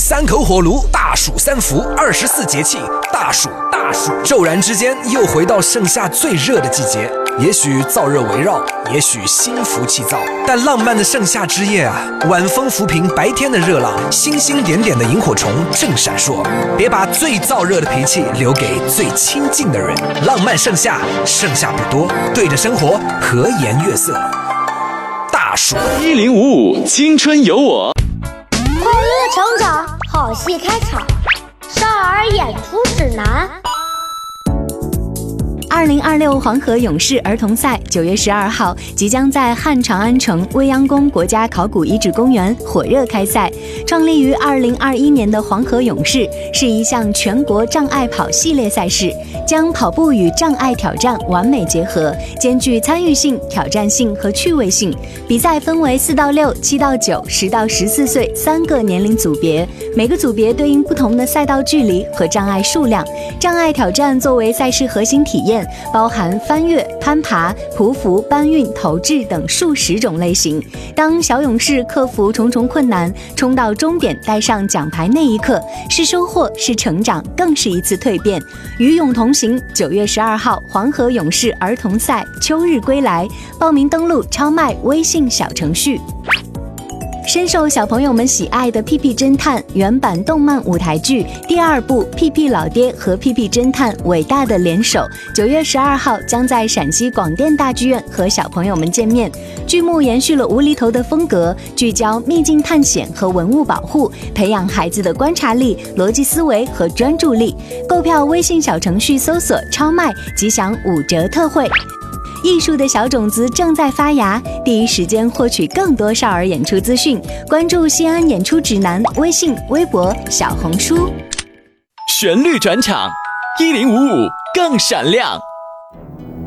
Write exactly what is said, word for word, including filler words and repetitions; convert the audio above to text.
三口火炉，大暑三伏，二十四节气，大暑大暑，骤然之间又回到盛夏最热的季节。也许燥热围绕，也许心浮气躁，但浪漫的盛夏之夜啊，晚风抚平白天的热浪，星星点点的萤火虫正闪烁。别把最燥热的脾气留给最亲近的人。浪漫盛夏，盛夏不多，对着生活和颜悦色。大暑一零五五青春有我， 快乐成长，好戏开场，少儿演出指南。 二零二六黄河勇士儿童赛九月十二号即将在汉长安城未央宫国家考古遗址公园火热开赛。创立于二零二一年的黄河勇士是一项全国障碍跑系列赛事，将跑步与障碍挑战完美结合，兼具参与性、挑战性和趣味性。比赛分为四到六、七到九、十到十四岁三个年龄组别，每个组别对应不同的赛道距离和障碍数量。障碍挑战作为赛事核心体验，包含翻越、攀爬、匍匐、搬运、投掷等数十种类型。当小勇士克服重重困难，冲到终点带上奖牌那一刻，是收获，是成长，更是一次蜕变。与勇同行，九月十二号黄河勇士儿童赛秋日归来，报名登录超麦微信小程序。深受小朋友们喜爱的《屁屁侦探》原版动漫舞台剧第二部《屁屁老爹和屁屁侦探伟大的联手》，九月十二号将在陕西广电大剧院和小朋友们见面。剧目延续了无厘头的风格，聚焦秘境探险和文物保护，培养孩子的观察力、逻辑思维和专注力。购票微信小程序搜索超卖即享五折特惠。艺术的小种子正在发芽，第一时间获取更多少儿演出资讯，关注西安演出指南微信、微博、小红书。 旋律转场，一零五五更闪亮。